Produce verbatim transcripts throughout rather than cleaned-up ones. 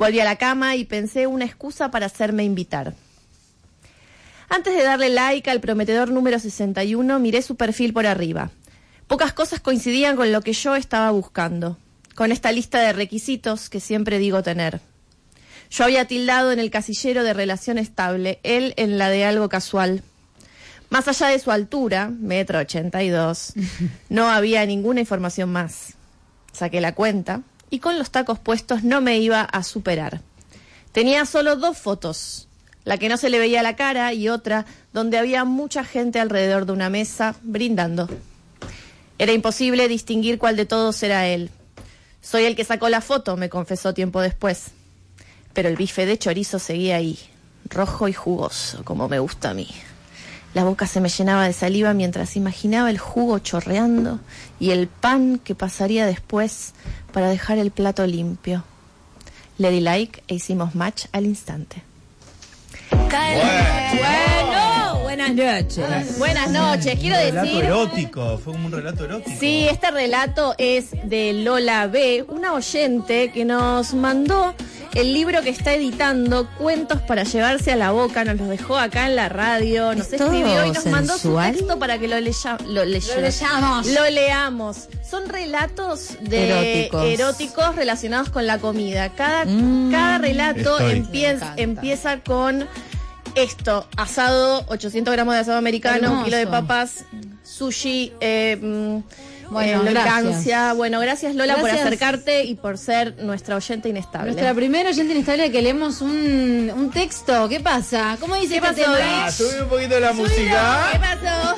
Volví a la cama y pensé una excusa para hacerme invitar. Antes de darle like al prometedor número sesenta y uno, miré su perfil por arriba. Pocas cosas coincidían con lo que yo estaba buscando, con esta lista de requisitos que siempre digo tener. Yo había tildado en el casillero de relación estable, él en la de algo casual. Más allá de su altura, metro ochenta y dos, no había ninguna información más. Saqué la cuenta y con los tacos puestos no me iba a superar. Tenía solo dos fotos, la que no se le veía la cara y otra donde había mucha gente alrededor de una mesa brindando. Era imposible distinguir cuál de todos era él. Soy el que sacó la foto, me confesó tiempo después. Pero el bife de chorizo seguía ahí, rojo y jugoso, como me gusta a mí. La boca se me llenaba de saliva mientras imaginaba el jugo chorreando y el pan que pasaría después para dejar el plato limpio. Le di like e hicimos match al instante. Bueno, buenas noches. Buenas noches, quiero un relato decir... erótico, fue como un relato erótico. Sí, este relato es de Lola B, una oyente que nos mandó el libro que está editando, Cuentos para llevarse a la boca, nos los dejó acá en la radio, nos escribió y nos mandó su texto para que lo, leya, lo, leya, lo leyamos. Lo leamos. Son relatos de eróticos, eróticos relacionados con la comida. Cada, mm, cada relato empieza, empieza con esto: asado, ochocientos gramos de asado americano, Hermoso. un kilo de papas, sushi, eh, Bueno, eh, gracias. Bueno, gracias Lola Gracias. por acercarte y por ser nuestra oyente inestable. Nuestra primera oyente inestable que leemos un, un texto. ¿Qué pasa? ¿Cómo dice ¿Qué este pasó, tema? Ah, subí un poquito la música. ¿Qué pasó?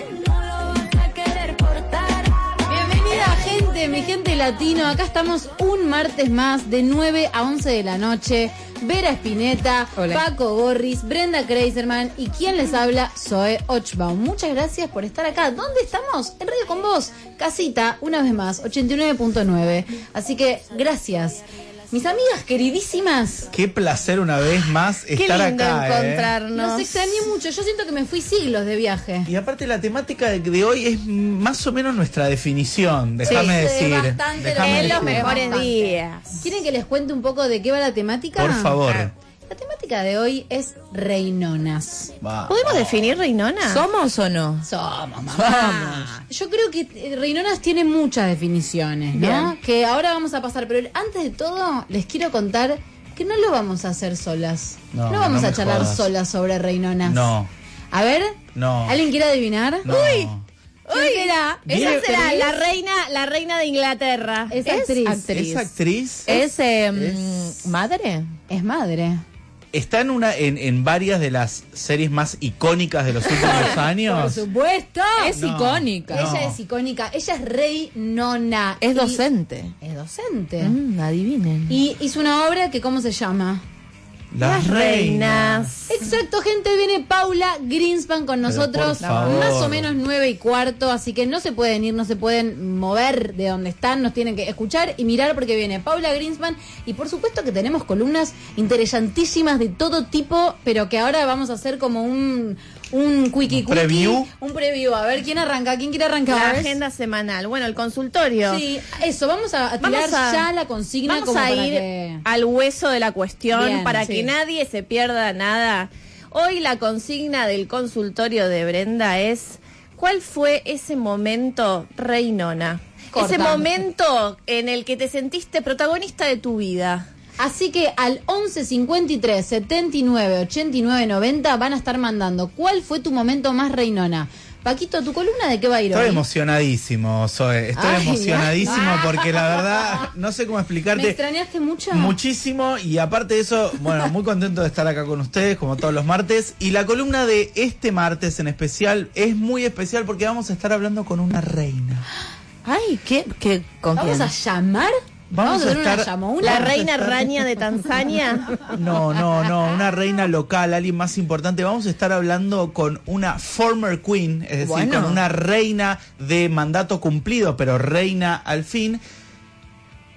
Bienvenida gente, mi gente latino. Acá estamos un martes más de nueve a once de la noche. Vera Spinetta, Hola. Paco Gorris, Brenda Kreiserman y quien les habla, Zoe Ochbaum. Muchas gracias por estar acá. ¿Dónde estamos? En Radio Con Vos, casita, una vez más, ochenta y nueve punto nueve. Así que gracias. Mis amigas queridísimas, Qué placer una vez más Qué estar lindo acá. encontrarnos. los extrañé mucho. Yo siento que me fui siglos de viaje. ¿eh? Y aparte la temática de, de hoy es más o menos nuestra definición, déjame Sí, decir. bastante Déjame En los decir. mejores Bastante. días. ¿Quieren que les cuente un poco de qué va la temática? Por favor. La temática de hoy es reinonas. Va. ¿Podemos definir Reinona? ¿Somos o no? Somos, mamá. Yo creo que eh, reinonas tiene muchas definiciones, ¿no? Bien. Que ahora vamos a pasar, pero antes de todo les quiero contar que no lo vamos a hacer solas. No, No, vamos no a me charlar jodas. solas sobre reinonas. No, A ver, no. ¿alguien quiere adivinar? No. Uy, ¿quién será? Esa ¿Es será actriz? la reina, la reina de Inglaterra. Es Es actriz. actriz. ¿Es actriz? ¿Es eh, Es- madre? Es madre. ¿Está en, una, en, en varias de las series más icónicas de los últimos Por años? supuesto. Es No. icónica. No. Ella es icónica. Ella es reinona. Es Y- docente. Es docente. Mm, adivinen. Y hizo una obra que, ¿cómo se llama? Las reinas. Exacto, gente, hoy viene Paula Greenspan con Pero nosotros, por favor. más o menos nueve y cuarto, así que no se pueden ir, no se pueden mover de donde están, nos tienen que escuchar y mirar porque viene Paula Greenspan y por supuesto que tenemos columnas interesantísimas de todo tipo, pero que ahora vamos a hacer como un un quickie ¿Un preview? quickie, un preview, a ver quién arranca, quién quiere La arrancar. agenda semanal. Bueno, el consultorio. Sí, eso, vamos a, a tirar Vamos a- ya la consigna Vamos como a para ir que... al hueso de la cuestión Bien, para sí. que nadie se pierda nada. Hoy la consigna del consultorio de Brenda es: ¿cuál fue ese momento reinona? Corta. Ese momento en el que te sentiste protagonista de tu vida. Así que al once cincuenta y tres setenta y nueve ochenta y nueve noventa van a estar mandando ¿cuál fue tu momento más reinona? Paquito, ¿tu columna de qué va a ir Estoy hoy? emocionadísimo, Zoe. Estoy Ay, emocionadísimo ah. porque la verdad no sé cómo ¿Me explicarte. extrañaste mucho? Muchísimo, y aparte de eso, bueno, muy contento de estar acá con ustedes, como todos los martes. Y la columna de este martes en especial es muy especial porque vamos a estar hablando con una reina. Ay, ¿qué? ¿Qué? ¿Con ¿Vamos quién? a llamar? Vamos a hacer una estar- llamauna? La Vamos a reina estar- raña de Tanzania. No, no, no, una reina local, alguien más importante. Vamos a estar hablando con una former queen, es decir, Bueno. con una reina de mandato cumplido, pero reina al fin.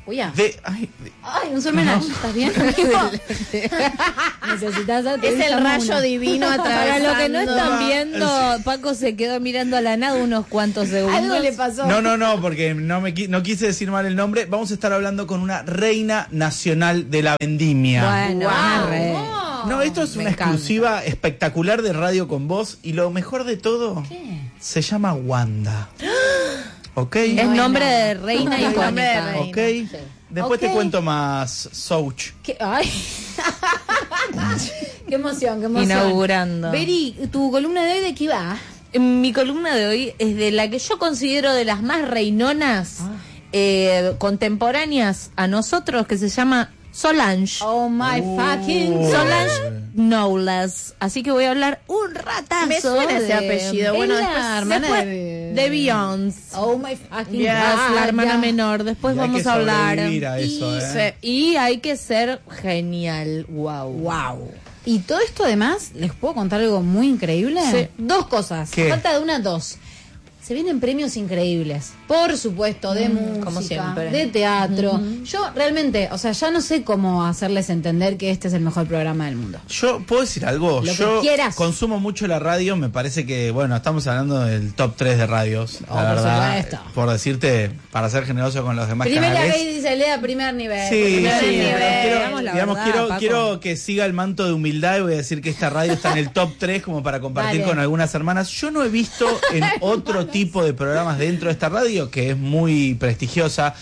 Uya. De, ay, de- Ay, un solmenaje. ¿Estás bien, amigo? Necesitas Es el rayo divino Para atravesando. lo que no están viendo, Paco se quedó mirando a la nada unos cuantos segundos. Algo le pasó. No, no, no, porque no me qui- no quise decir mal el nombre. Vamos a estar hablando con una reina nacional de la vendimia. Bueno, Wow. una re. No, esto es Me una encanta. exclusiva espectacular de Radio con Voz y lo mejor de todo ¿Qué? se llama Wanda. ¿Ok? Es No hay nombre nada. de reina Es nombre de icónica. reina. ¿Ok? Después Ok. te cuento más, Souch. ¿Qué? Ay. Qué emoción, qué emoción. Inaugurando. Beri, tu columna de hoy, ¿de qué va? Mi columna de hoy es de la que yo considero de las más reinonas Ah. eh, contemporáneas a nosotros, que se llama Solange. Oh my Uh. fucking Solange Knowles. Así que voy a hablar un ratazo. Me suena ese de- apellido. Bueno, Es la después- hermana después de... de Beyoncé. Oh my fucking Yes, God. la hermana ya. menor. Después Y hay vamos que a hablar. sobrevivir a eso, y, ¿eh? y hay que ser genial. Wow. Wow. Y todo esto además, les puedo contar algo muy increíble. Sí. Dos cosas. ¿Qué? Falta de una, dos. Se vienen premios increíbles, por supuesto, de música, como siempre. de teatro. Yo realmente, o sea, ya no sé cómo hacerles entender que este es el mejor programa del mundo. Yo, ¿puedo decir algo? Lo que Yo quieras. consumo mucho la radio, me parece que, bueno, estamos hablando del top tres de radios, Oh, la por verdad. supuesto. Por decirte, para ser generoso con los demás Primera canales. gay dice Lea, primer nivel. Sí, primer sí, nivel. pero quiero, digamos la digamos, verdad, quiero, Paco. quiero que siga el manto de humildad y voy a decir que esta radio está en el top tres como para compartir Dale. con algunas hermanas. Yo no he visto en otro tipo de programas dentro de esta radio, que es muy prestigiosa,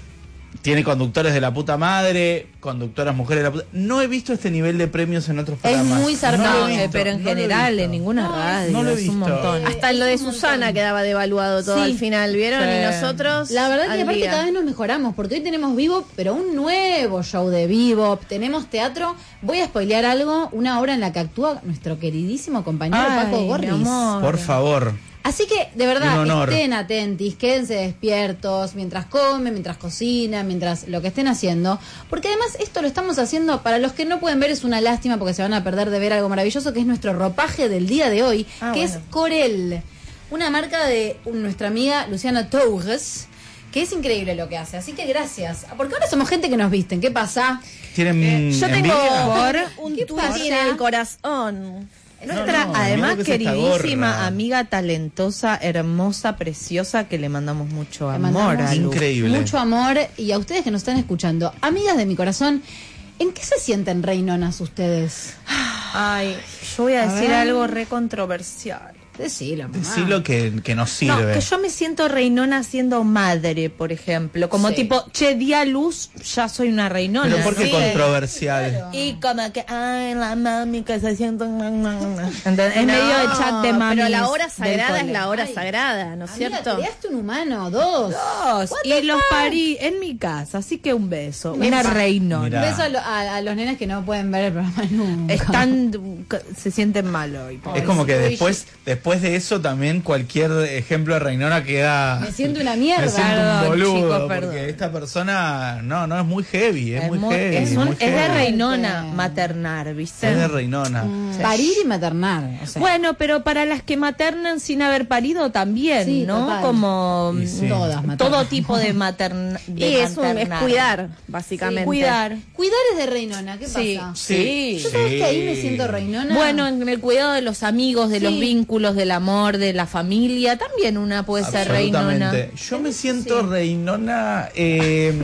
tiene conductores de la puta madre, conductoras mujeres de la puta... No he visto este nivel de premios en otros Es programas. muy zarpado. No lo No, he eh, visto, pero en no lo he general, visto. en ninguna radio. no lo he es un visto. montón. Hasta lo de Es un Susana montón. quedaba devaluado todo Sí. al final, ¿vieron? Sí. Y nosotros. La verdad que al aparte día. cada vez nos mejoramos, porque hoy tenemos Bebop, pero un nuevo show de Bebop, tenemos teatro. Voy a spoilear algo, una obra en la que actúa nuestro queridísimo compañero Ay, Paco mi Gorris. amor. Por favor. Así que, de verdad, Un honor. estén atentis, quédense despiertos mientras comen, mientras cocinan, mientras lo que estén haciendo. Porque además esto lo estamos haciendo, para los que no pueden ver es una lástima porque se van a perder de ver algo maravilloso, que es nuestro ropaje del día de hoy, Ah, que bueno. es Corel, una marca de nuestra amiga Luciana Torres, que es increíble lo que hace. Así que gracias. Porque ahora somos gente que nos visten. ¿Qué pasa? ¿Tienen Yo tengo envidia? un ¿Qué Twitch pasa? en el corazón. Nuestra, No, no, además, mira que es esta queridísima gorra. amiga talentosa, hermosa, preciosa, que le mandamos mucho Le amor mandamos a Lu. Increíble. Mucho amor. Y a ustedes que nos están escuchando, amigas de mi corazón, ¿en qué se sienten reinonas ustedes? Ay, yo voy a, A decir ver. algo re controversial. Decilo, mamá. Decilo que, que nos No, sirve. que yo me siento reinona siendo madre, por ejemplo. Como Sí. tipo, che, di a luz, ya soy una reinona. Pero ¿por qué Sí. controversial? Y como que, ay, la mami que se siente... Entonces, es medio de chat de No, mami. Pero la hora sagrada es la hora sagrada, ¿no es Amiga, cierto? creaste un humano, dos. Dos. Y los parí en mi casa, así que un beso. Una Mira. reinona. Un beso a, lo- a- a los nenes que no pueden ver el programa nunca. Están, se sienten mal hoy. Es como que Uy, después después de eso también cualquier ejemplo de reinona queda... Me siento una mierda. Me siento Perdón, un boludo, chicos, perdón. porque esta persona, no, no, es muy heavy, es, Es, muy, muy- heavy. es un- muy es de heavy. reinona Fuerte. maternar, ¿viste? Es de reinona. Mm, Parir y maternar. O sea, Bueno, pero para las que maternan sin haber parido también, Sí, ¿no? total. Como Y sí. todas maternas. todo tipo de materna. Y es, un, es cuidar, básicamente. Cuidar. Cuidar es de reinona, ¿qué Sí, pasa? sí. ¿Yo sabes que ahí me Sí. siento reinona? Bueno, en el cuidado de los amigos, de los Sí. vínculos, del amor, de la familia, también una puede ser reinona. Absolutamente. Yo me siento reinona... Eh,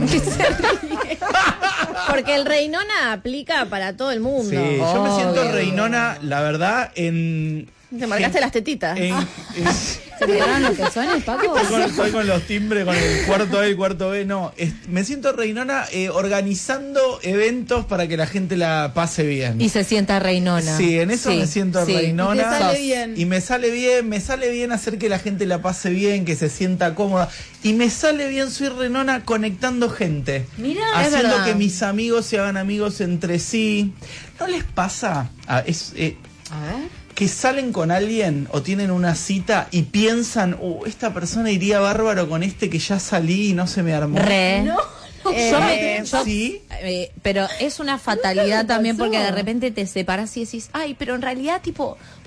Porque el reinona aplica para todo el mundo. sí, yo me siento Obvio. reinona, la verdad, en... Te marcaste las tetitas. en- en- ¿Se te dieron los pezones, Paco? Estoy con, estoy con los timbres, con el cuarto A y el cuarto B. No, es- me siento reinona eh, organizando eventos para que la gente la pase bien. Y se sienta reinona. Sí, en eso Sí, me siento sí. reinona. Y te sale Sos- bien. Y me sale bien, me sale bien hacer que la gente la pase bien, que se sienta cómoda. Y me sale bien, soy reinona conectando gente. Mirá, es Haciendo verdad. que mis amigos se hagan amigos entre sí. ¿No les pasa? Ah, es, eh, A ver. que salen con alguien o tienen una cita y piensan, oh, esta persona iría bárbaro con este que ya salí y no se me armó? Re. No, Eh, Yo me- yo- ¿Sí? Eh, pero es una fatalidad me también pasó. porque de repente te separas y decís, ay, pero en realidad tipo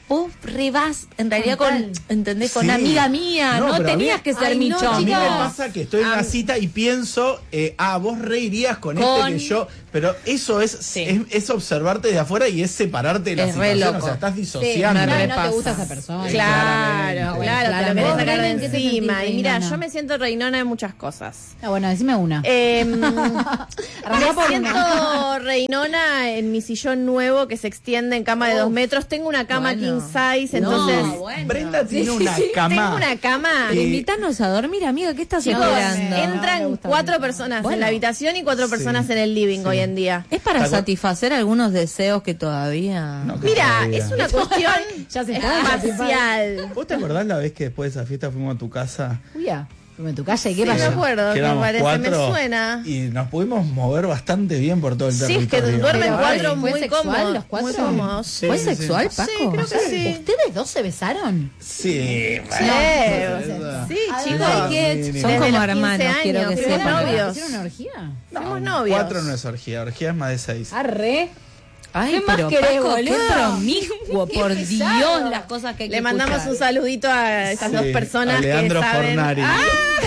vos rebás, en realidad, Total. con, ¿entendés? Con Sí. amiga mía, No, no, pero a tenías mí- que ser Ay, mi no, A mí chongo. me chicos. pasa que estoy en una cita y pienso, eh, ah, vos reirías con, Con- este que yo, pero eso es, Sí. es, es observarte de afuera y es separarte de la Es re situación, loco. o sea, estás Sí, disociando. claro, me no te repasa. gusta esa persona. Claro, Bueno, claro, te lo claramente. querés sacar de Vos, Belén, ¿qué te sentís encima. Y mira, reinona? yo me siento reinona de muchas cosas. Ah, bueno, decime una. Eh, Arrancá me por siento una. reinona en mi sillón nuevo que se extiende en cama de dos metros. Tengo una cama Bueno. king size, No, entonces bueno. Brenda tiene una tengo cama. una cama. que- Pero invítanos a dormir, amiga, ¿qué estás Chicos, esperando? me entran gusta cuatro mucho. personas en Bueno. la habitación y cuatro Sí, personas en el living sí. hoy en día. Es para Tal cual. satisfacer algunos deseos que todavía... No, que Mira, todavía. es una cuestión Ya se está, espacial. ¿Vos te acordás la vez que después de esa fiesta fuimos a tu casa? Uy, ya. Fuimos en tu casa y qué Sí, me pasó. acuerdo, Que me éramos parece, me cuatro suena. y nos pudimos mover bastante bien por todo el Sí, es que territorio. duermen Pero, cuatro ay, ¿fue muy sexual cómodos. los cuatro? Muy cómodos. Sí, ¿Fue sí, sexual, sí. Paco? Sí, creo que sí. ¿Ustedes dos se besaron? Sí, Sí, bueno, sí, Ay, chicos. qué- sí, Son Desde como los hermanos, quince quiero que años, sepan. fuimos novios. ¿Hicieron una orgía? Fuimos novios. Cuatro no es orgía, orgía es más de seis. Arre. Ay, ¿Qué más pero querés, Paco, qué boludo? promiscuo, Qué por pesado. Dios, las cosas que hay que Le mandamos escuchar. un saludito a esas Sí, dos personas a Leandro que saben. Fornari. ¡Ah!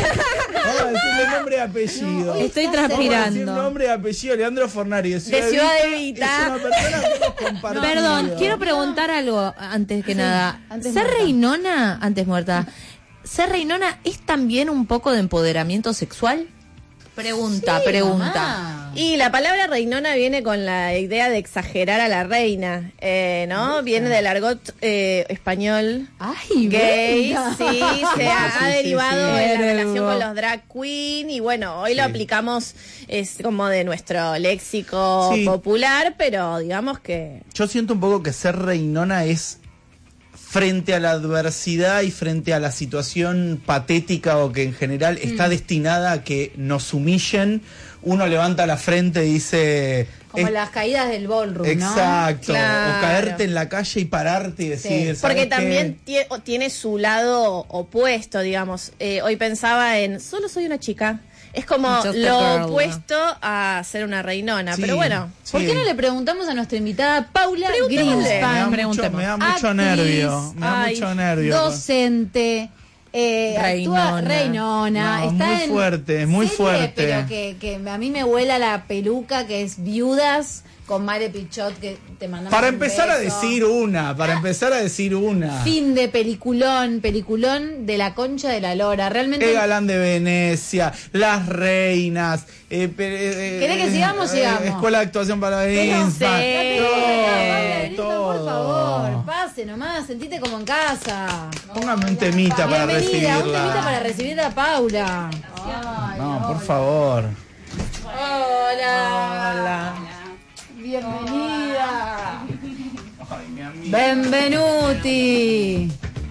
Vamos a decirle nombre y apellido. Estoy Vamos a decir transpirando. nombre y apellido, Leandro Fornari, de Ciudad De Ciudad de Evita. Evita. Es una persona que hemos compartido. Perdón, quiero preguntar algo antes que nada. antes ¿Ser muerta. reinona, antes muerta, ser reinona es también un poco de empoderamiento sexual? Pregunta, Sí, pregunta. mamá. Y la palabra reinona viene con la idea de exagerar a la reina, eh, ¿no? Viene del argot eh, español Ay, gay, Brenda. sí, se ha, Sí, ha sí, derivado sí. en la Verbo. relación con los drag queen y bueno, hoy lo Sí. aplicamos es como de nuestro léxico Sí. popular, pero digamos que Yo siento un poco que ser reinona es frente a la adversidad y frente a la situación patética o que en general está destinada a que nos humillen, uno levanta la frente y dice... Como "Es- las caídas del ballroom, ¿no? Exacto, Claro. o caerte en la calle y pararte y decir... Sí. "¿Sabes porque qué?". también tie- o- tiene su lado opuesto, digamos. Eh, hoy pensaba en solo soy una chica. Es como Just a lo girl, opuesto a ser una reinona, Sí, pero bueno. ¿Por sí. qué no le preguntamos a nuestra invitada Paula Preguntémosle. Me da Greenspan? mucho, Preguntemos. me da mucho Actriz, nervio, me da ay, mucho nervio. Docente, eh, Reinona. actúa reinona, No, está muy en fuerte, muy serie, fuerte. pero que, que a mí me vuela la peluca, que es Viudas, con Mare Pichot, que te mandamos Para un empezar a beso. decir una, para empezar a decir una. Fin de peliculón, peliculón de la concha de la lora. Realmente. El galán de Venecia, las reinas. Eh, pe- eh, ¿Querés que sigamos? eh, Sigamos. Escuela de actuación para Pero- Greenspan. Sí. Paula, Todo, por favor, todo. pase nomás, sentite como en casa. Póngame un temita para Bienvenida, recibirla. un temita para recibir a Paula. No, por favor. Hola. Bienvenida. Benvenuti.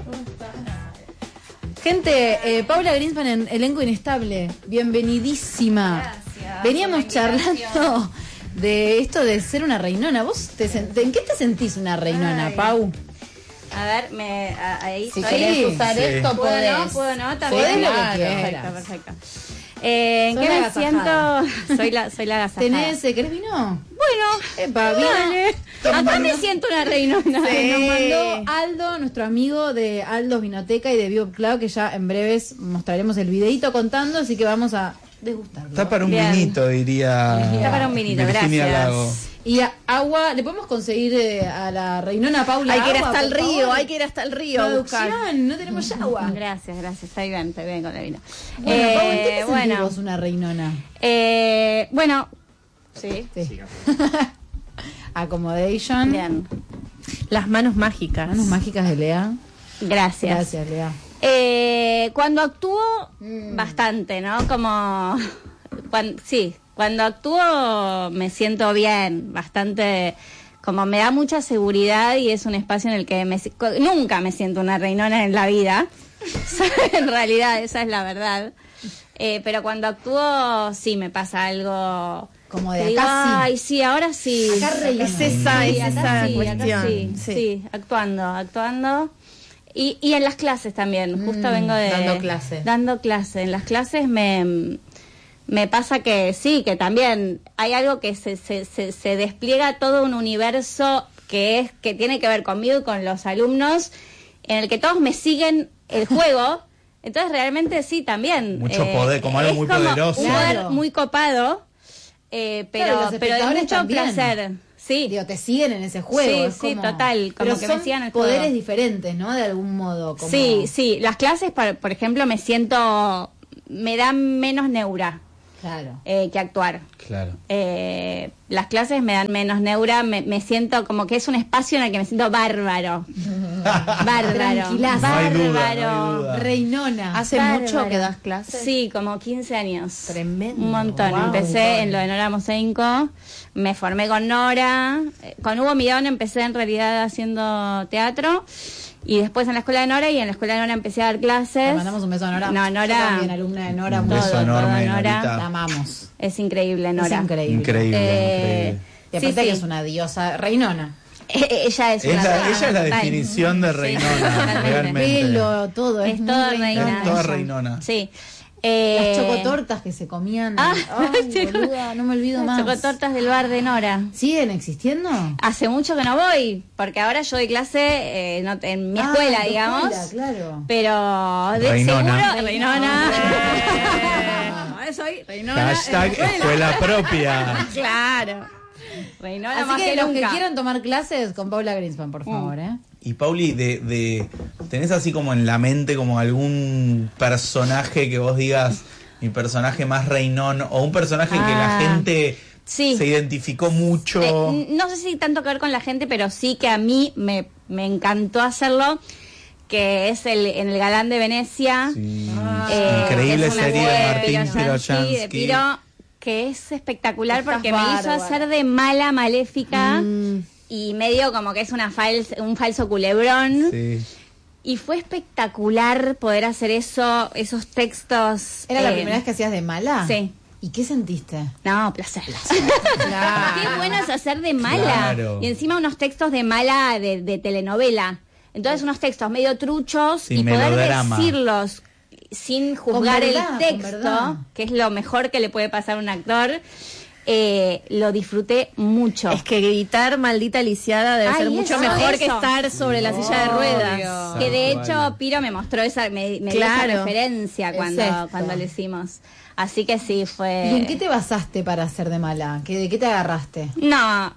Gente, eh, Paula Greenspan en Elenco Inestable. Bienvenidísima. Veníamos charlando de esto de ser una reinona. ¿Vos te sen- en qué te sentís una reinona, Ay. Pau? A ver, me, a- ahí Si estoy. querés usar Sí. esto, ¿Puedo podés. no? ¿Puedo no? También. Podés lo que Claro, quieras. Perfecto, perfecto. Eh, ¿En Sos qué la me agasajada. siento? Soy la, soy la agasajada. ¿Tenés, eh, querés vino? Bueno, Epa, vino. dale. Acá me siento una reinona. Que nos mandó Aldo, nuestro amigo de Aldos Vinoteca y de Biop Club, que ya en breves mostraremos el videito contando, así que vamos a degustarlo. Está para un Bien. vinito, diría. Está para un vinito, Virginia gracias. Lago. Y a- agua, ¿le podemos conseguir eh, a la reinona Paula Hay que ir agua, hasta el por río, favor? hay que ir hasta el río a buscar. Producción, no tenemos agua. Gracias, gracias. Estoy bien, estoy bien con el vino. Bueno, Eh, Pau, ¿en qué te sentís bueno, vos una reinona? eh, bueno, sí. Sí. Accommodation. Bien. Las manos mágicas. Manos mágicas de Lea. Gracias. Gracias, Lea. Eh, cuando actúo, Mm. bastante, ¿no? Como, cuan- sí, cuando actúo me siento bien, bastante, como me da mucha seguridad y es un espacio en el que me, si- co- nunca me siento una reinona en la vida, en realidad, esa es la verdad. Eh, pero cuando actúo, sí me pasa algo... Como de que acá digo, sí. Ay, sí, ahora sí. Acá reina. Es esa, Sí, es acá esa sí, acá cuestión. sí, Sí. sí, actuando, actuando. Y, y en las clases también, justo Mm, vengo de... dando clase. Dando clase. En las clases me, me pasa que sí, que también hay algo que se, se, se, se despliega todo un universo que es que tiene que ver conmigo y con los alumnos, en el que todos me siguen el juego. Entonces realmente sí, también. Mucho eh, poder, como algo es muy como poderoso. un poder Claro. muy copado, eh, pero, Claro, los pero de espectadores mucho también. placer. Sí. Digo, te siguen en ese juego. Sí, es sí, como- total, como Pero que me son sigan el juego. poderes diferentes, ¿no? De algún modo. Como... Sí, sí. Las clases, por, por ejemplo, me siento, me dan menos neura Claro. eh, que actuar. Claro. Eh, las clases me dan menos neura, me, me siento como que es un espacio en el que me siento bárbaro. Bárbaro. Tranquilaza. No hay duda, Bárbaro. no hay duda. Reinona. ¿Hace Bárbaro. mucho que das clases? Sí, como quince años. Tremendo. Un montón. Wow, empecé un montón. en lo de Nora Mosenko, me formé con Nora. eh, Con Hugo Midón empecé en realidad haciendo teatro. Y después en la escuela de Nora, y en la escuela de Nora empecé a dar clases. Le mandamos un beso a Nora. No, Yo Nora. también, alumna de Nora. Un muy- beso todo, enorme, todo, Nora. Norita. La amamos. Es increíble, Nora. Es increíble. Increíble, Eh, increíble. Y aparte Sí, sí. que es una diosa. Reinona. Ella es Es una la- reina, ella es la total. definición de Sí, reinona, totalmente. realmente. Pelo, todo. Es muy toda reinona reina. Es toda ella. reinona. Sí. Las Eh, chocotortas que se comían. Ah, Ay, choco- boluda, no me olvido las más. chocotortas del bar de Nora. ¿Siguen existiendo? Hace mucho que no voy, porque ahora yo doy clase eh, no- en mi Ah, escuela, en tu digamos. escuela, claro. Pero de Reinona. seguro, Reinona. Ah. Ahora soy Reinona. en Hashtag la escuela. escuela propia. Claro. Reinona Así más que que los que nunca. quieran tomar clases con Paula Greenspan, por favor, ¿eh? Y Pauli, de, de, ¿tenés así como en la mente como algún personaje que vos digas, mi personaje más reinón, o un personaje que la Ah, gente sí. se identificó mucho? Eh, no sé si tanto que ver con la gente, pero sí que a mí me, me encantó hacerlo, que es el en el Galán de Venecia. Sí. Eh, Increíble que es una serie de Martín Piroyansky, de Piroyansky. Piro, que es espectacular Estás porque me hizo bárbara. hacer de mala maléfica Mm. y medio como que es una fals- un falso culebrón. Sí. Y fue espectacular poder hacer eso, esos textos. ¿Era la eh, primera vez que hacías de mala? Sí. ¿Y qué sentiste? No, placer. Claro. Qué bueno es hacer de mala. Claro. Y encima unos textos de mala de, de telenovela. Entonces unos textos medio truchos Sí, y poder melodrama. decirlos sin juzgar Con verdad, el con texto, verdad. que es lo mejor que le puede pasar a un actor, eh, lo disfruté mucho. Es que gritar maldita lisiada debe Ay, ser mucho eso, mejor que eso. estar sobre la silla de ruedas. Que de Tal hecho cual. Piro me mostró esa, me, me dio Claro. esa referencia Es cuando, esto. cuando lo hicimos. Así que sí, fue... ¿Y en qué te basaste para hacer de mala? ¿Qué, ¿De qué te agarraste? No,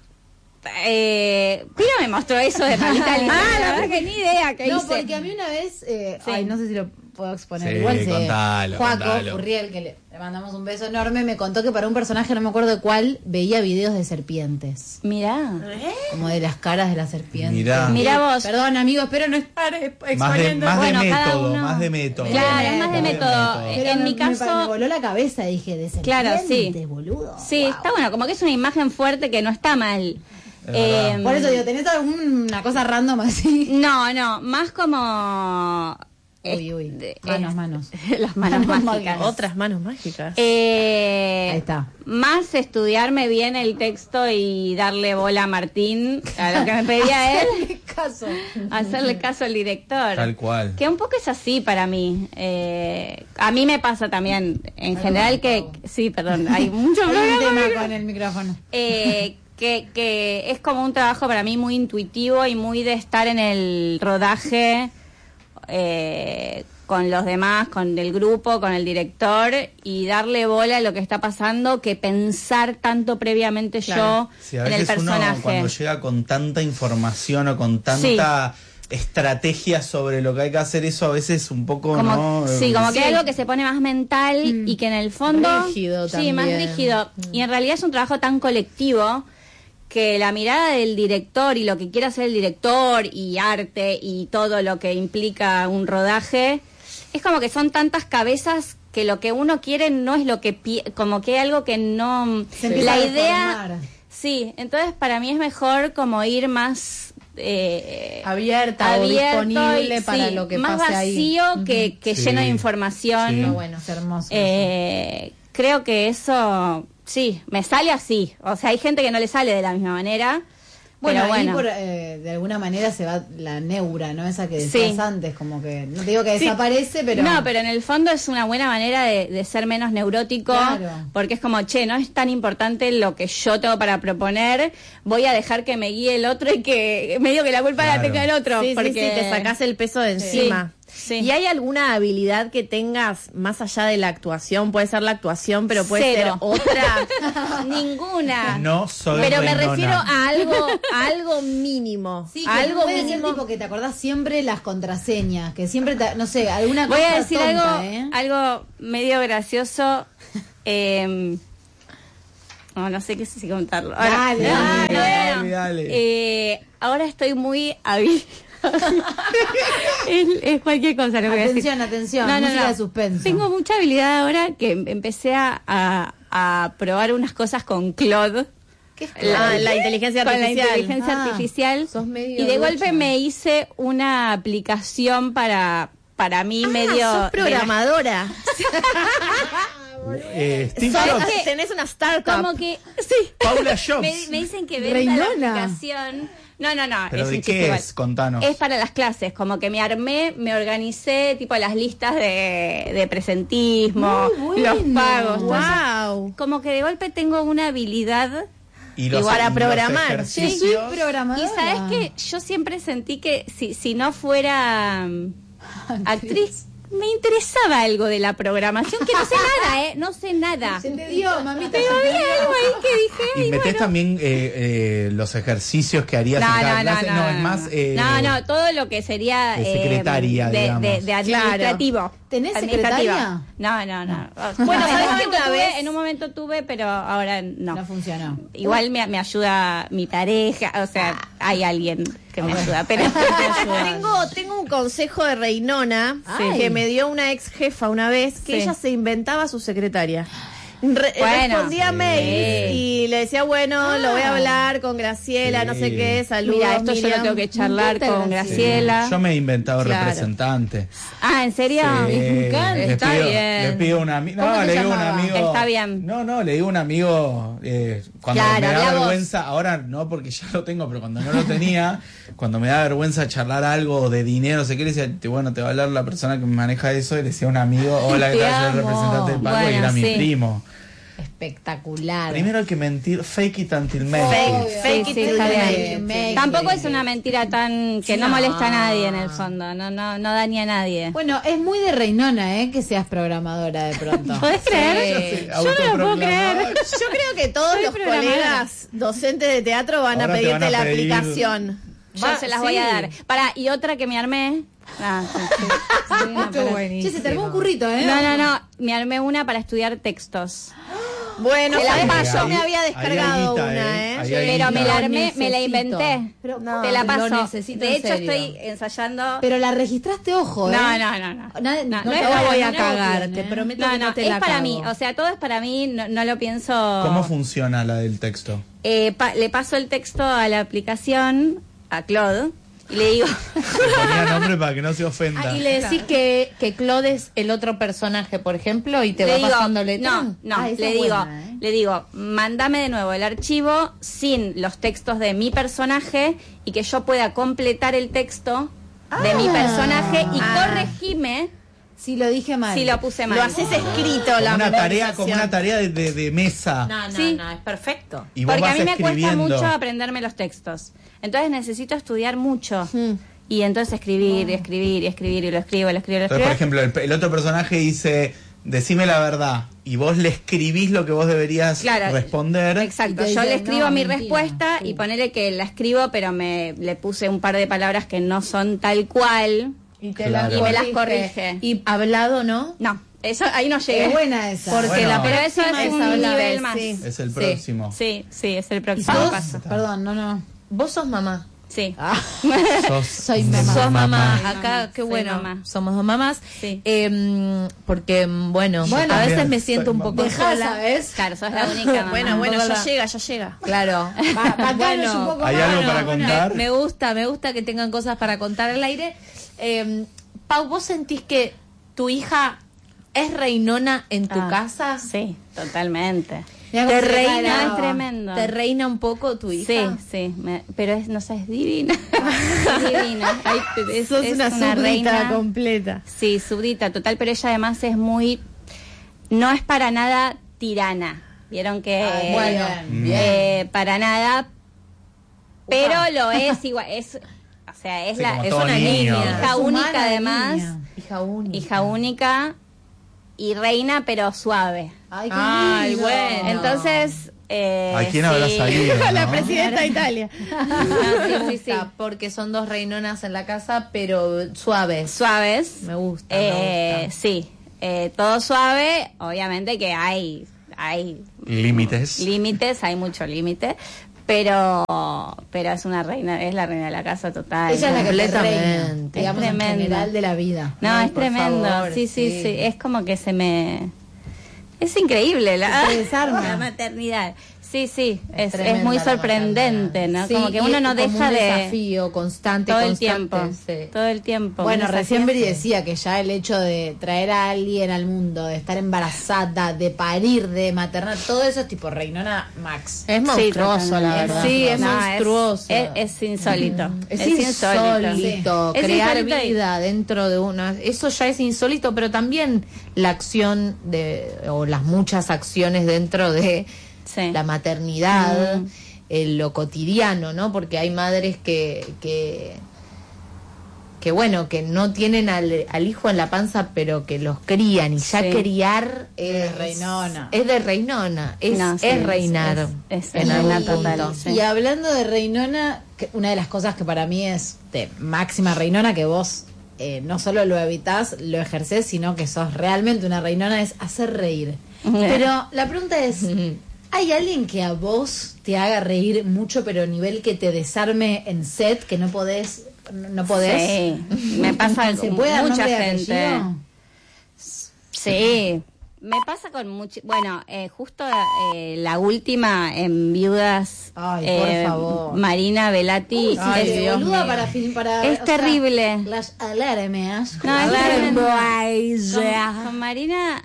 eh, Piro me mostró eso de maldita lisiada. Ah, la verdad que ni idea que No, hice. porque a mí una vez, eh, Sí. ay, no sé si lo puedo exponer, Sí, igual sé, contalo, Juaco contalo. Furriel, que le, le mandamos un beso enorme, me contó que para un personaje, no me acuerdo de cuál, veía videos de serpientes, Mirá. como de las caras de las serpientes. Mirá. Mirá vos. Perdón, amigo, espero no estar Más de, exponiendo. más Bueno, de cada método, uno- más de método. Claro, es más de método. Pero En me- mi me, caso- me voló la cabeza, dije, de serpientes, Claro, sí. boludo. Sí, Wow. está bueno, como que es una imagen fuerte que no está mal. Es verdad. Por eso digo, ¿tenés alguna cosa random así? No, no, más como... Uy, uy. eh, Manos, eh, manos. Las manos Manos mágicas. Otras manos mágicas. Eh, Ahí está. Más estudiarme bien el texto y darle bola a Martín, a lo que me pedía él, Hacerle caso. hacerle caso al director. Tal cual. Que un poco es así para mí. Eh, a mí me pasa también, en general, que... Sí, perdón, hay mucho Hay un problema. tema con el micrófono. Eh, que, que es como un trabajo para mí muy intuitivo y muy de estar en el rodaje eh, con los demás, con el grupo, con el director y darle bola a lo que está pasando que pensar tanto previamente yo Sí, a en el veces uno personaje. cuando llega con tanta información o con tanta estrategia sobre lo que hay que hacer, eso a veces un poco Como, no. sí, como que Sí. hay algo que se pone más mental y que en el fondo... Rígido Sí, más también. rígido. Y en realidad es un trabajo tan colectivo que la mirada del director y lo que quiere hacer el director y arte y todo lo que implica un rodaje, es como que son tantas cabezas que lo que uno quiere no es lo que... pi- como que hay algo que no... Se empieza la a idea... deformar. Sí, entonces para mí es mejor como ir más... Eh, Abierta o disponible y, para sí, lo que más pase ahí. vacío que, que Sí. lleno de información. Sí. No, bueno, es hermoso. Eh, creo que eso, sí, me sale así. O sea, hay gente que no le sale de la misma manera, Bueno, Pero ahí bueno. por, eh, de alguna manera se va la neura, ¿no? Esa que decías Sí. antes, como que, no te digo que Sí. desaparece, pero... No, pero en el fondo es una buena manera de, de ser menos neurótico, Claro. porque es como, che, no es tan importante lo que yo tengo para proponer, voy a dejar que me guíe el otro y que medio que la culpa la Claro. tenga el otro. Sí, sí, porque sí, te sacás el peso de encima. Sí. ¿Y hay alguna habilidad que tengas más allá de la actuación? Puede ser la actuación, pero puede Cero. ser otra. Ninguna. No soy Pero me Reynona. refiero a algo, a algo mínimo. Sí, que algo puede ser mínimo. tipo que te acordás siempre las contraseñas, que siempre, te- no sé, alguna Voy cosa a decir tonta, algo, ¿eh? algo medio gracioso. eh, no, no sé qué sé si contarlo. Dale, no, dale, no, dale, no. dale. Eh, ahora estoy muy hábil. es, es cualquier cosa lo que voy a decir. Atención, atención, música de suspenso. Tengo mucha habilidad ahora que empecé a, a, a probar unas cosas con Claude. ¿Qué es Ah, la inteligencia Con la artificial. inteligencia Ah, artificial. sos medio Y de ducha. golpe me hice una aplicación para, para mí Ah, medio... sos de la- programadora. Eh, Steve Sos- Jobs, que- tenés una startup. Como que, sí. Paula Jobs. Me, me dicen que venda la Reynona. aplicación. No, no, no. ¿Pero es de un qué chiste igual. es? Contanos. Es para las clases, como que me armé, me organicé, tipo las listas de, de presentismo, Muy los bueno. pagos. todo eso. Wow. Como que de golpe tengo una habilidad. Y los, Para y los programar. Yo ejercicios. soy programadora. Y sabes que yo siempre sentí que si, si no fuera mm, actriz, me interesaba algo de la programación, que no sé nada, ¿eh? No sé nada. Se te dio, mamita. Pero se te había dio. algo ahí que dije. Y "Ay, metés bueno". también eh, eh, los ejercicios que harías No, en cada no, no, clase. no, es no, más. no. eh, no, no, todo lo que sería de eh, secretaria, de, digamos. de, de administrativo. ¿Tenés Administrativa. secretaria? No, no, no. Bueno, en, ¿sabes un que momento una tuve, vez- en un momento tuve, pero ahora no. No funcionó. Igual me, me ayuda mi pareja, o sea, hay alguien que me ayuda, pero Tengo, tengo un consejo de Reynona Ay. que me dio una ex jefa una vez, que Sí. ella se inventaba su secretaria. Re- Bueno. respondía Sí. mails y le decía, bueno, lo voy a hablar con Graciela, Sí. no sé qué, saludos, mira, esto yo Miriam. lo tengo que charlar encanta con Graciela. Graciela. Yo me he inventado Claro. representante. Ah, ¿en serio? Sí, me encanta. le Está pido, bien. Le pido un amigo. ¿Cómo No, se le digo un llamaba? amigo. Está bien. No, no, le digo un amigo. Eh, cuando Claro, me da habla vos. vergüenza, ahora no porque ya lo tengo, pero cuando no lo tenía, cuando me da vergüenza charlar algo de dinero, no sé qué, le decía, "Te- bueno, te va a hablar la persona que me maneja eso", y le decía a un amigo, hola, ¿qué Te tal? Soy el amo. representante del banco, y Bueno, era mi sí. primo. Espectacular. Primero hay que mentir, fake it until make Obvio. it. Fake Sí, it sí, till está you bien. make it. Make it. Tampoco es una mentira tan que no No. molesta a nadie en el fondo, no no no daña a nadie. Bueno, es muy de Reynona, ¿eh? Que seas programadora de pronto. ¿Podés creer? Sí, Yo no lo puedo autoproclamada. creer. Yo creo que todos Soy los programadora. colegas docentes de teatro van Ahora a te pedirte van a la pedir- aplicación. Yo Va, se las sí. voy a dar. Para, y otra que me armé. Ah, sí, sí. Sí, no, Qué pero- buenísimo. Che, se te armó un currito, ¿eh? no, no, no. Me armé una para estudiar textos. Bueno, Te la ¿sabes? paso. Yo me había Ahí hay descargado guita, una, eh. ¿eh? Ahí hay Pero me guita. la Lo armé, me la necesito. inventé. Pero, No, Te la lo paso. necesito De en hecho, serio. estoy ensayando. Pero la registraste, ojo, ¿eh? No, no, no, no. Nada- No, no no te es la para- voy a no cagar, copien, te ¿eh? prometo No, que no, no te es la para cago. mí. O sea, todo es para mí. No, no lo pienso. ¿Cómo funciona la del texto? Eh, pa- le paso el texto a la aplicación, a Claude, y le digo. Le ponía nombre para que no se ofenda. Ah, y le decís que, que Claude es el otro personaje, por ejemplo, y te le va digo, pasando letra. no, no, Ah, esa le es digo, buena, ¿eh? le digo, mándame de nuevo el archivo sin los textos de mi personaje y que yo pueda completar el texto de mi Ah. personaje y Ah. corregime Sí, lo dije mal. si lo puse mal. Lo haces escrito, Como la una tarea, memorización. como una tarea de, de- de mesa. No, no, Sí. no, es perfecto. Y vos Porque a vas mí me cuesta escribiendo. mucho aprenderme los textos. Entonces necesito estudiar mucho. Mm. Y entonces escribir, y escribir, y escribir, y lo escribo, lo escribo, lo Entonces, escribo. por ejemplo, el, el otro personaje dice, decime la verdad, y vos le escribís lo que vos deberías Claro, responder. Exacto, Y te yo dice, le escribo no, mi mentira. respuesta Sí. y ponele que la escribo, pero me le puse un par de palabras que no son tal cual. Y, te Claro. Y me las corrige. corrige. Y hablado, ¿no? No, eso ahí no llegué. Es buena esa. Porque Bueno. la Pero eso próxima es es un hablado. nivel más. sí. Es el Sí. próximo. Sí, sí, es el ¿Y próximo sos? paso. Perdón, no, no. Vos sos mamá. Sí. Ah, Sos, Soy mamá. Sos mamá. Soy Acá, mamá, qué soy bueno. mamá. Somos dos mamás. Sí. Eh, porque, bueno, Bueno. a veces También me siento soy un poco mamá. Dejá, sola. ¿sabes? Claro, sos la única mamá. Bueno, bueno, Toda ya la- llega, ya llega. Claro. Pa- pa- Bueno, un poco ¿hay más. algo para Bueno, contar? Me, me gusta, me gusta que tengan cosas para contar al aire. Eh, Pau, ¿vos sentís que tu hija es reinona en tu Ah, casa? Sí, totalmente. Mirá cómo Te se le cae reina, la No, es baba. tremendo. ¿Te reina un poco tu hija? Sí, sí, me- pero es, no sé, es divina. Es divina. Ay, es, Sos es una, súbdita reina. completa. Sí, súbdita total, pero ella además es muy, no es para nada tirana. Vieron que Ay, bueno, eh, para nada, pero lo es igual, es, o sea, es Sí, la como es todo una niño. niña, Es hija humana única de además, niña. Hija única. hija única y reina pero suave. Ay, qué Ay, lindo. bueno. Entonces, eh, ¿A quién habrá sí. salido? La ¿no? presidenta de Italia. No, sí, sí, sí. Porque son dos reinonas en la casa, pero suaves. Suaves. Me gusta, Eh, me gusta. Sí, eh, todo suave. Obviamente que hay, hay Límites. límites, hay mucho límite, pero, pero es una reina, es la reina de la casa total. Ella es la que te Completamente. reina, digamos, Es en tremendo. general de la vida. No, Ay, es por tremendo. favor, sí, sí, sí. sí, es como que se me, es increíble la, Se te desarma. la maternidad. Sí, sí, Es es, es, tremenda muy la sorprendente, ¿no? Sí, como que y uno es no como deja un de desafío constante, todo el constante. tiempo, sí. todo el tiempo. Bueno, Un recién desafío. Beri decía que ya el hecho de traer a alguien al mundo, de estar embarazada, de parir, de maternar, todo eso es tipo reinona Max. Es monstruoso, Sí, la totalmente. verdad. Sí, es No, monstruoso. Es, es insólito. Es, Es insólito, insólito. Sí. Es crear insólito y- vida dentro de una. Eso ya es insólito, pero también la acción de o las muchas acciones dentro de Sí. la maternidad, Mm. en lo cotidiano, ¿no? Porque hay madres que que que bueno, que no tienen al, al hijo en la panza, pero que los crían y ya Sí. criar De es reinona. Es de reinona, es, No, sí, es es- reinar. es- es en reina algún total, punto. sí. Y hablando de reinona, que una de las cosas que para mí es de máxima reinona, que vos eh, no solo lo evitás, lo ejercés, sino que sos realmente una reinona, es hacer reír. Pero la pregunta es, ¿hay alguien que a vos te haga reír mucho, pero a nivel que te desarme en set, que no podés, no no podés? Sí, me pasa ¿Se con puede dar mucha nombre y gente. apellido? Sí, me pasa con mucho. Bueno, eh, justo eh, la última en Viudas. Ay, por eh, favor. Marina Velati. Uy, es, sí, boluda para film, para, Es o sea, terrible. las alarmas. No, es tremendo. Alarmas. Con, con Marina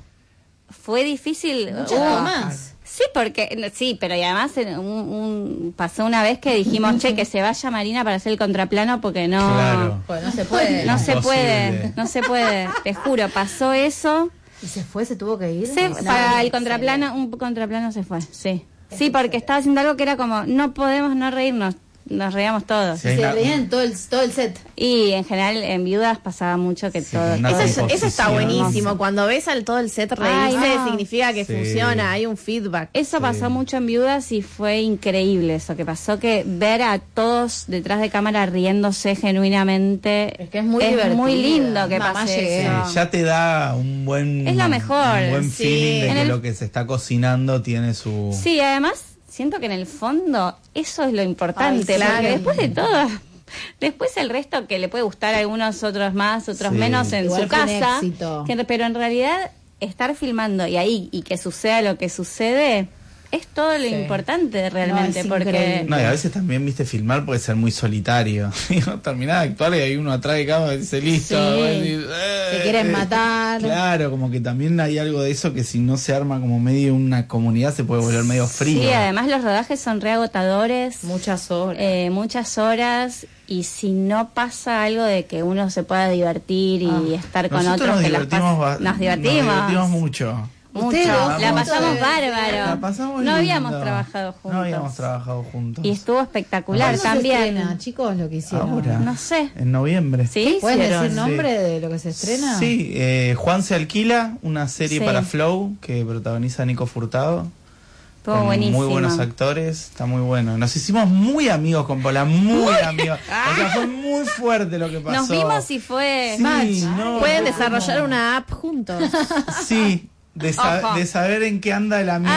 fue difícil. Muchas Hubo- más. Sí, porque sí, pero y además en un, un- pasó una vez que dijimos, che, que se vaya Marina para hacer el contraplano porque no. Claro. Pues no se puede. No se Imposible. puede, no se puede, te juro, pasó eso. ¿Y se fue? ¿Se tuvo que ir? Se, No, para no, el se contraplano, un contraplano se fue, sí. Sí, porque estaba haciendo algo que era como, no podemos no reírnos, nos reíamos todos. Sí. Se la- reían todo el, todo el set. Y en general en Viudas pasaba mucho que Sí, todo... una todo- Eso, es- eso está composición. buenísimo. Hermoso. Cuando ves al todo el set Ay, reírse, no. significa que Sí. funciona, hay un feedback. Eso Sí. pasó mucho en Viudas y fue increíble eso que pasó, que ver a todos detrás de cámara riéndose genuinamente Es que es muy divertida. muy lindo que Mamá pase llegué. eso. Sí, ya te da un buen Es lo mejor, un buen sí. feeling de En que el- lo que se está cocinando tiene su Sí, además siento que en el fondo eso es lo importante, Ay, porque claro. después de todo, después el resto que le puede gustar a algunos, otros más, otros Sí. menos en Igual su fue un casa, éxito. que- pero en realidad estar filmando y ahí y que suceda lo que sucede es todo lo Sí. importante realmente, es porque increíble. No, y a veces también, viste, filmar puede ser muy solitario. Digo, terminás de actuar y hay uno atrás de cámara y dice, listo. Sí. vos decís, "Eh". Te quieren matar. Claro, como que también hay algo de eso que si no se arma como medio una comunidad se puede volver medio frío. sí, además los rodajes son reagotadores, Muchas horas. eh, muchas horas, y si no pasa algo de que uno se pueda divertir y estar con Nosotros otros nos que las divertimos, pas- ba- nos divertimos. Nos divertimos mucho. Mucho. Ustedes dos La juntos pasamos de- bárbaro. La pasamos no lindo. habíamos trabajado juntos. No habíamos trabajado juntos. Y estuvo espectacular ¿Cuándo se también. estrena, chicos, lo que hicieron? Ahora. No sé. En noviembre. ¿Sí? ¿Pueden Hicieron. decir nombre Sí. de lo que se estrena? Sí, eh, Juan se alquila, una serie Sí. para Flow que protagoniza Nico Furtado. Estuvo con buenísimo. muy buenos actores, está muy bueno. Nos hicimos muy amigos con Pola, muy amigos. O sea, fue muy fuerte lo que pasó. Nos vimos y fue... Sí, no, Pueden fue desarrollar como- una app juntos. Sí, de, sa- Ojo. de saber en qué anda el amigo.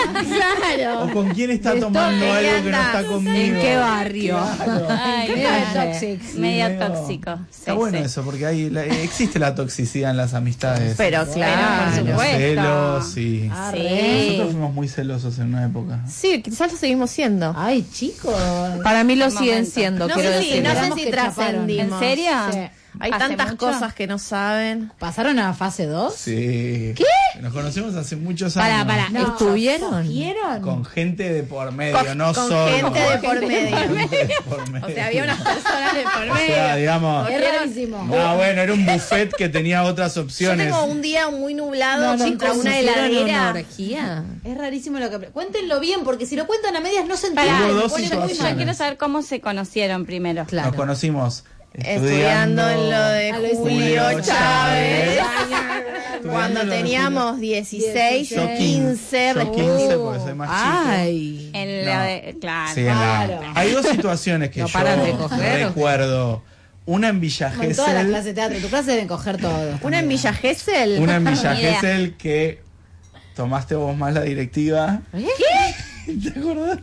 Claro. O con quién está De tomando esto, ¿en qué algo que no anda? está conmigo. ¿En qué barrio? Claro. Ay, Medio claro. toxic. Sí, Medio medio- tóxico. Sí, Está bueno sí. eso, porque hay, la- existe la toxicidad en las amistades. Pero claro. por Los supuesto. celos y... Ah, Sí. re. Nosotros fuimos muy celosos en una época. Sí, quizás lo seguimos siendo. Ay, chicos. Para mí lo Un siguen momento. siendo, No quiero sé si, decir. no sé Esperamos si que chaparon. trascendimos. ¿En serio? Sí. Hay ¿Hace tantas mucho? cosas que no saben. ¿Pasaron a fase dos? Sí. ¿Qué? Nos conocemos hace muchos Para, años. para, No, ¿estuvieron? ¿Vieron? Con gente de por medio, Con- no con solo. gente de por medio. Gente de por medio. O sea, había unas personas de por O medio. sea, digamos. Es rarísimo. No, bueno, era un buffet que tenía otras Yo opciones. tengo un día muy nublado No, no, contra chicos, una ¿Hicieron heladera. una orgía? Es rarísimo lo que... Cuéntenlo bien, porque si lo cuentan a medias no se Pará, entiende. Hubo me dos pone muy situaciones. mal. Yo quiero saber cómo se conocieron primero. Claro. Nos conocimos Estudiando en lo de a Luis Julio Julio Chávez. Estudiando Cuando en lo de teníamos dieciséis, Yo yo quince, quince. yo quince porque soy más chico. Ay. En No. la de, claro. Sí, en la- Claro. Hay dos situaciones que ¿No yo paran de coger? recuerdo. Una en Villa Como en todas las Gesell. clases de teatro. Tu clase deben coger todo. Una en Villa Gesell. Una en Villa Ni idea. Gesell que tomaste vos más la directiva. ¿Qué? ¿Te acordás?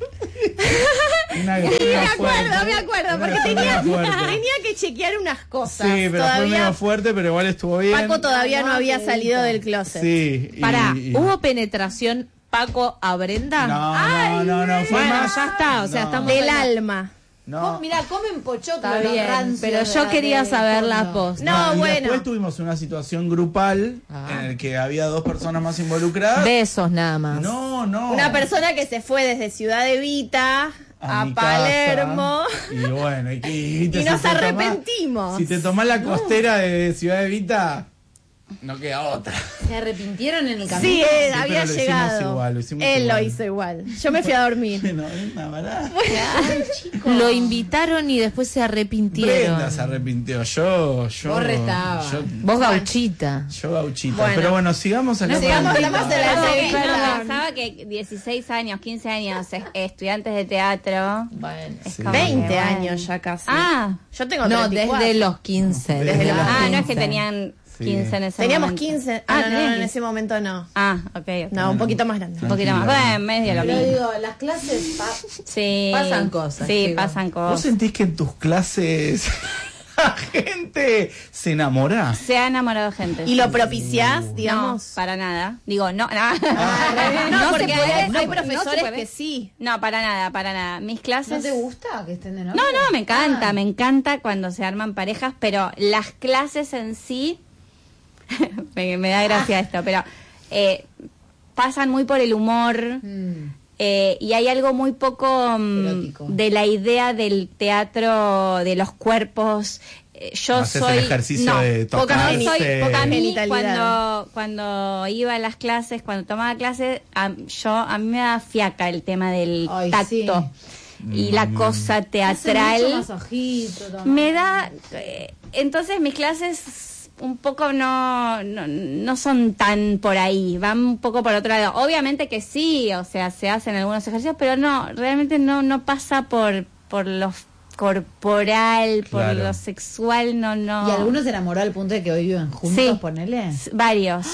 Una Sí, me acuerdo, me acuerdo, porque tenía, fuerte. tenía que chequear unas cosas. Sí, pero fue todavía medio fuerte, pero igual estuvo bien. Paco todavía no, No, había qué salido lindo. del closet. Sí. y- Pará, y- ¿hubo penetración Paco a Brenda? No, no, no, no, fue Bueno, más. ya está, o sea, No. estamos Del en la- alma. No. Mira, comen pochoclo. Está los bien, rancios pero de yo la- quería de saber fondo. la post. No, y bueno. Después tuvimos una situación grupal Ah. en el que había dos personas más involucradas. Besos nada más. No, no. Una persona que se fue desde Ciudad Evita a, mi Palermo. casa. Y bueno, y, que- y te- Y nos si te tomás- arrepentimos. si te tomás la costera de Ciudad Evita, no queda otra. ¿Se arrepintieron en el camino? Sí, eh, Sí, había pero lo hicimos llegado. igual, lo hicimos Él igual. lo hizo igual. Yo me fui a dormir. No, no, pará. Lo invitaron y después se arrepintieron. Brenda se arrepintió. Yo, yo. Vos retaba. Yo, Vos gauchita. yo gauchita. Bueno. Pero bueno, sigamos acá. No sigamos, para- hablamos de la Pasa que- entrevista. no, pensaba que dieciséis años, quince años, es- estudiantes de teatro. Bueno. es Sí. como que, veinte bueno. años ya casi. Ah, Yo tengo No, treinta y cuatro. desde los quince. Desde Desde los los ah, no es quince. que tenían Sí. quince en ese Teníamos momento. quince. Ah, Ah, no, no, no, tenían en quince. ese momento no. Ah, ok. ok. No, un poquito más grande. Un poquito más. Tranquila. Bueno, medio lo Pero mismo. digo, las clases... pa- Sí. Pasan cosas, Sí, chicos. pasan ¿Vos cosas. sentís que en tus clases la gente se enamora? Se ha enamorado gente. ¿Y lo propiciás, No, digamos? para nada. Digo, no, no. No, se porque puede, hay, no, hay no se profesores puede. que sí. No, para nada, para nada. Mis clases... ¿No te gusta que estén de novio? No, no, me encanta, Ah. me encanta cuando se arman parejas, pero las clases en sí, me, me da gracia esto, pero eh, pasan muy por el humor Mm. eh, y hay algo muy poco mm, Erótico. de la idea del teatro, de los cuerpos. Eh, Yo No haces soy... el ejercicio no, de poca- tocarse. no soy, poca a mí, Genitalidad. cuando, cuando iba a las clases, cuando tomaba clases, a, yo, a mí me da fiaca el tema del Ay, tacto. sí. Y la cosa Hace teatral mucho masajito también. me da eh, entonces mis clases un poco no, no no son tan por ahí, van un poco por otro lado. Obviamente que sí, o sea, se hacen algunos ejercicios, pero no, realmente no no pasa por por lo corporal, por Claro. lo sexual, no no. ¿Y algunos se enamoró al punto de que hoy viven juntos, Sí. ponele? S- varios.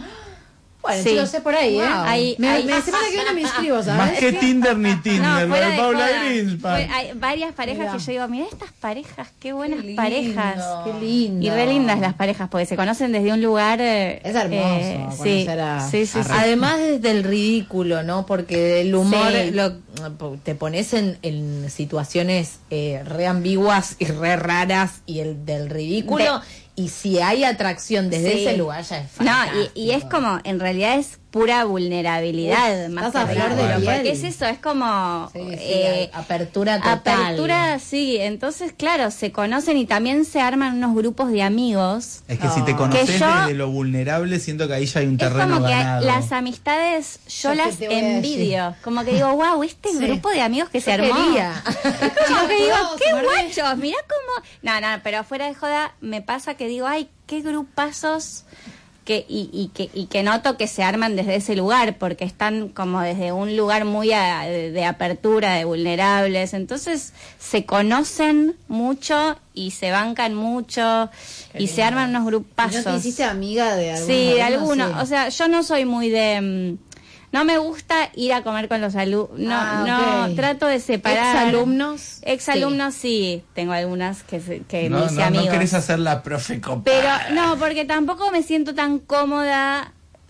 Bueno, Sí. chicos, sé por ahí, ¿eh? Wow. Ahí- me, ahí- me semana que viene me inscribo, Más ¿sabes? que Tinder ni Tinder, No, lo fuera de de Paula joda. Greenspan. Fue- hay varias parejas Mirá. que yo digo, mira estas parejas, qué buenas Qué lindo, parejas. Qué lindo. Y re lindas las parejas, porque se conocen desde un lugar... eh, Es hermoso eh, sí, conocer a- sí, sí, a sí. Además desde el ridículo, ¿no? Porque el humor Sí. lo, te pones en, en situaciones eh, re ambiguas y re raras y el del ridículo. Y si hay atracción desde Sí. ese lugar ya es No, fantástico. y, y es como, en realidad es pura vulnerabilidad. Uf, más estás a que flor de ridículo, piel. porque es eso, es como... Sí, sí, eh, a- apertura total. apertura, sí. Entonces, claro, se conocen y también se arman unos grupos de amigos. Es que si te conoces Que yo- desde lo vulnerable, siento que ahí ya hay un Es terreno como que ganado. las amistades yo Yo qué las te voy a envidio. Como que digo, wow, este Sí. grupo de amigos que se Yo armó. quería. Como que digo, Todos, qué Marley. guachos, mirá cómo... No, no, pero fuera de joda me pasa que digo, ay, qué grupazos que y, y que y que noto que se arman desde ese lugar, porque están como desde un lugar muy a- de, de apertura, de vulnerables. Entonces se conocen mucho y se bancan mucho y se arman unos ¿Y grupazos. ¿No te hiciste amiga de algunos? Sí, de alumnos? algunos. Sí. O sea, yo no soy muy de... mm, no me gusta ir a comer con los alumnos. No, Ah, no, ok. trato de separar. Exalumnos. Exalumnos sí. Tengo algunas que, se- que no, me hice no, no amigos. querés hacer la profe copada. Pero no, porque tampoco me siento tan cómoda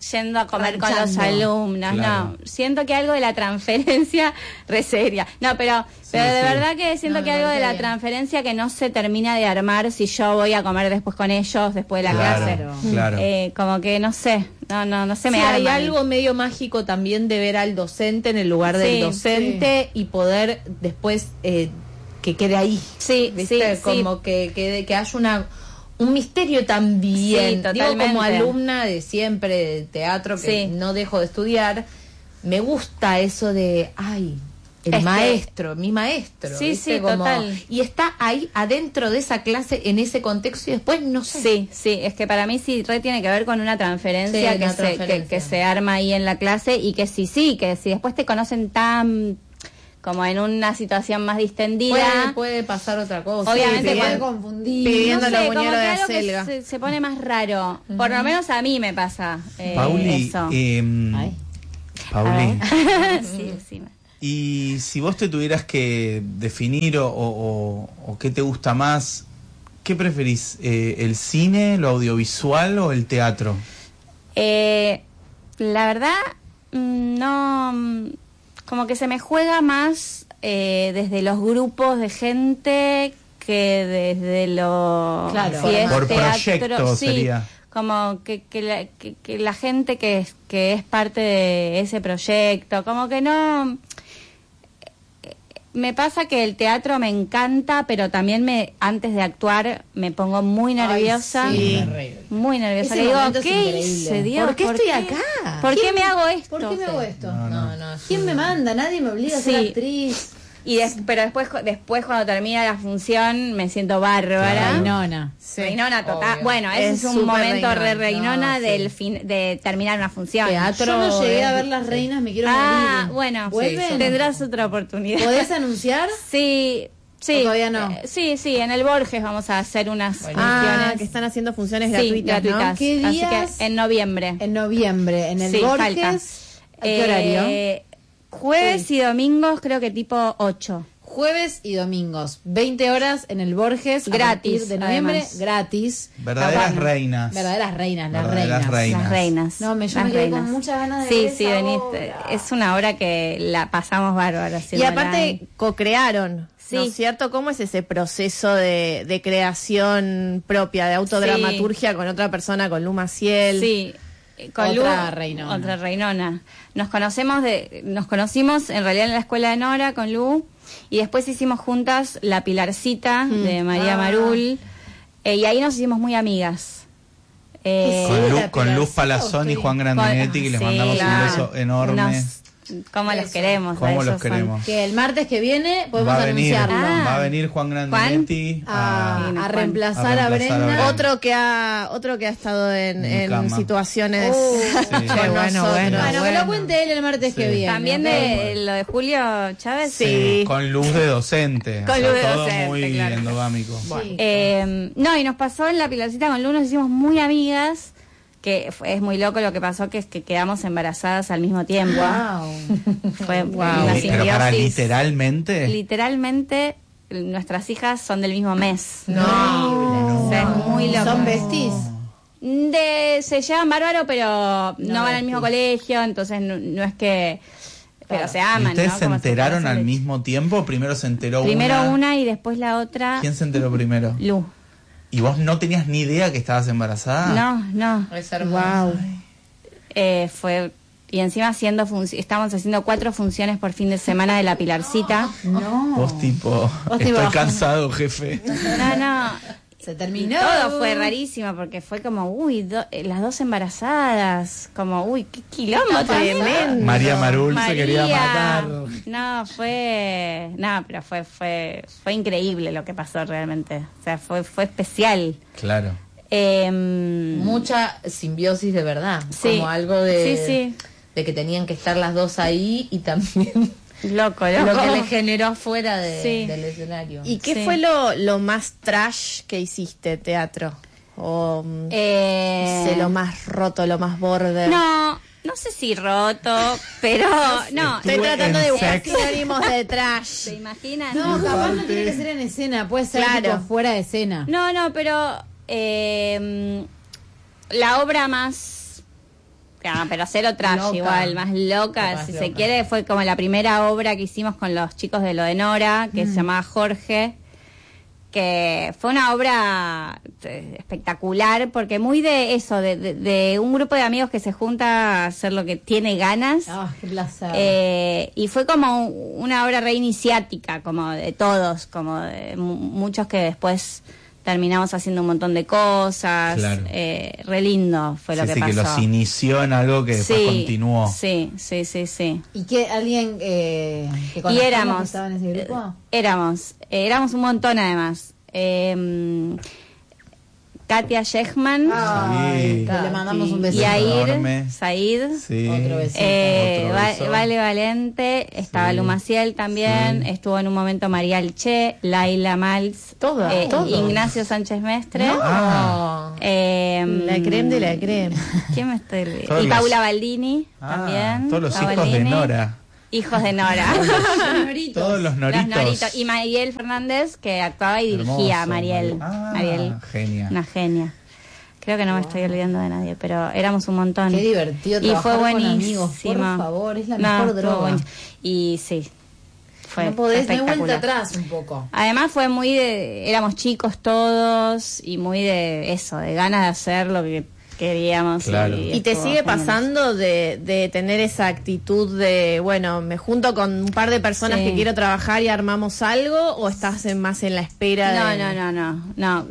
yendo a comer con los Ranchando. alumnos, Claro. no. Siento que algo de la transferencia re seria. No, pero, pero de sí. verdad que siento No, que me algo de parece la bien. transferencia que no se termina de armar si yo voy a comer después con ellos, después de la Claro, clase. claro. Eh, como que no sé, no, no, no se me Sí, arma. hay ahí. algo medio mágico también de ver al docente en el lugar del Sí, docente y poder después eh, que quede ahí. Sí, ¿Viste? sí, Como sí. que, que, que haya una un misterio también. Sí, Digo, como totalmente. alumna de siempre de teatro que Sí. no dejo de estudiar, me gusta eso de, ay, el Es que- maestro, mi maestro. Sí, ¿viste? sí, Como- total. Y está ahí adentro de esa clase, en ese contexto y después no sé. Sí, sí, es que para mí sí re tiene que ver con una transferencia, Sí, que, una se, transferencia. Que, que se arma ahí en la clase y que sí, sí, que si después te conocen tan como en una situación más distendida. Puede, puede pasar otra cosa. Obviamente Sí, puede bien. confundir. Pidiendo no sé, la como buñuelo que de algo que acelga. se, se pone más raro. Por lo menos a mí me pasa eh, Pauli, eso. em, Ay. Pauli, sí, decime. y si vos te tuvieras que definir o, o- o qué te gusta más, ¿qué preferís? Eh, ¿El cine, lo audiovisual o el teatro? Eh, la verdad, mm, no. mm, Como que se me juega más eh, desde los grupos de gente que desde lo. Claro. si es Por teatro, proyecto sí, sería. Como que, que, la, que, que la gente que es, que es parte de ese proyecto, como que no. Me pasa que el teatro me encanta, pero también me antes de actuar me pongo muy nerviosa. sí. Terrible. Muy nerviosa. Ese Que digo, momento es ¿qué increíble. hice, Dios? ¿Por qué estoy acá? ¿Por qué me hago esto? ¿Por qué me hago esto? No, no. No, no, ¿Quién me manda? Nadie me obliga a ser Sí. actriz. Y des- pero después después cuando termina la función me siento bárbara. Reinona. Sí, Reinona total. obvio. Bueno, ese Es es, un súper momento re reinona. reinona No, sí. del fin de terminar una función. Teatro. Yo no llegué a es- ver Las sí. Reinas, me quiero Ah, morir. bueno, ¿Vuelven? tendrás otra oportunidad. ¿Podés anunciar? Sí, sí. ¿O todavía no? Eh, sí, sí, en el Borges vamos a hacer unas Ah, funciones. que están haciendo funciones Sí, gratuitas, ¿no? gratuitas. ¿Qué Así días? que en noviembre. En noviembre, en el Sí, Borges. falta. ¿A qué horario? Eh, jueves y domingos creo que tipo ocho. Jueves y domingos, veinte horas en el Borges. a Gratis, partir de noviembre, además. gratis. Verdaderas Capaz- reinas. Verdaderas reinas, las Verdaderas reinas. reinas. Las reinas. No, me- yo las me quedé reinas. con muchas ganas de Sí, ver sí, esa veniste. obra. Es una obra que la pasamos bárbaro. Y haciéndola. aparte co-crearon, ¿no Sí. es cierto? ¿Cómo es ese proceso de, de creación propia, de autodramaturgia con otra persona, con Lu Maciel? Sí. eh, Con Otra Lu, reinona. Otra reinona. Nos conocemos de, nos conocimos en realidad en la escuela de Nora con Lu y después hicimos juntas La Pilarcita de María Ah. Marul eh, y ahí nos hicimos muy amigas. Eh, Sí, Con, Lu- la con Luz Pilarcita, Palazón y ok. Juan Grandinetti, que les Sí, mandamos claro. un beso enorme. Unos- ¿Cómo los Eso. queremos? a ¿Cómo esos los son- queremos? Que el martes que viene podemos Va a venir, anunciarlo. Ah. va a venir Juan Grandinetti A, a, a Juan. reemplazar A a, reemplazar a Brenda. Brenda. Otro que ha otro que ha estado en, En en cama. situaciones Oh. Sí. con Qué nosotros. bueno, bueno. Bueno, que lo cuente él el martes Sí. que viene. También ¿ok? de lo de Julio Chávez. Sí. con luz de docente. Con o sea, luz de todo docente, muy claro. endogámico. Sí. Eh, no, y nos pasó en la Pilarcita con Lu, nos hicimos muy amigas, que fue- es muy loco lo que pasó, que es que quedamos embarazadas al mismo tiempo. Wow. Fue Wow. una Pero para simbiosis. literalmente. Literalmente, nuestras hijas son del mismo mes. No. O sea, es muy loco. ¿Son besties? De, se llevan bárbaro, pero no, No, van al mismo sí. colegio, entonces no, no es que... Pero Claro. se ¿Y aman, ustedes ¿no? se Como enteraron conocen al de- mismo tiempo? Primero se enteró Primero una. una y después la otra. ¿Quién se enteró primero? Lu. ¿Y vos no tenías ni idea que estabas embarazada? No, no. Es hermoso. Eh, fue y encima haciendo funci- estamos haciendo cuatro funciones por fin de semana de la Pilarcita. No. Vos tipo, Vos estoy tipo- cansado, jefe. No, no. Se terminó. Todo fue rarísimo porque fue como, uy, do- eh, las dos embarazadas, como, uy, qué quilombo tremendo. María Marul se María. quería matar. No, fue, no, pero fue, fue, fue increíble lo que pasó realmente. O sea, fue, fue especial. Claro. Eh, Mucha simbiosis de verdad, Sí. como algo de, Sí, sí. de que tenían que estar las dos ahí y también loco, loco. lo que le generó afuera de- Sí. del escenario. ¿Y qué Sí. fue lo, lo más trash que hiciste, teatro? O mm, Eh, no sé, lo más roto, lo más borde. No, no sé si roto, pero no. Estoy Estuve tratando en de buscar sex. sinónimos de ¿Se trash. imaginan? No, capaz no tiene que ser en escena, puede ser Claro. tipo fuera de escena. No, no, pero eh, la obra más Ah, pero cero trash Loca. igual, más loca, Más si loca. se quiere, fue como la primera obra que hicimos con los chicos de lo de Nora, que se llamaba Jorge, que fue una obra eh, espectacular, porque muy de eso, de, de, de un grupo de amigos que se junta a hacer lo que tiene ganas. Ah, qué placer. Eh, y fue como una obra re iniciática, como de todos, como de mu- muchos que después terminamos haciendo un montón de cosas. Claro. Eh, re lindo fue lo Sí, que sí, pasó. que los inició en algo que después Sí, continuó. Sí, sí, sí, sí. ¿Y qué? ¿Alguien eh, que Y conozcamos que éramos, estaba en ese grupo? eh, éramos, eh, éramos un montón además. Eh, Katia Shechman, Ay, Sí. que le mandamos un beso. Yair, enorme. Said, Sí. Otro besito. eh, Otro Va- beso. Vale Valente, estaba Sí. Lu Maciel también, Sí. estuvo en un momento Marial Che, Laila Maltz, Todas, eh, todos. Ignacio Sánchez Mestre. Ah. eh, La creme de la creme. ¿Quién me estoy olvidando? Todos Y los- Paula Baldini Ah, también. todos los Paula hijos de Baldini. Nora. Hijos de Nora. Todos los noritos. Los Noritos. Y Mariel Fernández, que actuaba y dirigía. Hermoso, Mariel. Ah, Mariel. genia. Una genia. Creo que no me estoy olvidando de nadie, pero éramos un montón. Qué divertido Y trabajar fue con buenísimo. amigos, por favor, es la No, mejor estuvo droga. buenísimo. Y sí, fue No podés, no hay vuelta espectacular. atrás un poco. Además fue muy de, éramos chicos todos y muy de eso, de ganas de hacer lo que queríamos. Claro. ¿Y te estuvo sigue genial. pasando de, de tener esa actitud de, bueno, me junto con un par de personas Sí. que quiero trabajar y armamos algo, o estás en- más en la espera No, de... no, no, no, no.